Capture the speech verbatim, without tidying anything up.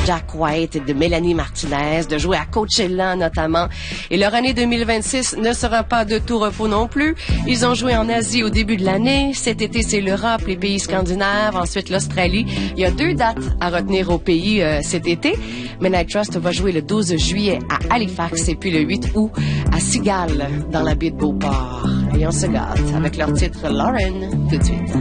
Jack White et de Mélanie Martinez, de jouer à Coachella notamment. Et leur année deux mille vingt-six ne sera pas de tout repos non plus. Ils ont joué en Asie au début de l'année. Cet été, c'est l'Europe, les pays scandinaves, ensuite l'Australie. Il y a deux dates à retenir au pays euh, cet été. Midnight Trust va jouer le douze juillet à Halifax et puis le huit août à Cigales, dans la baie de Beauport. Et on se gâte avec leur titre Lauren tout de suite.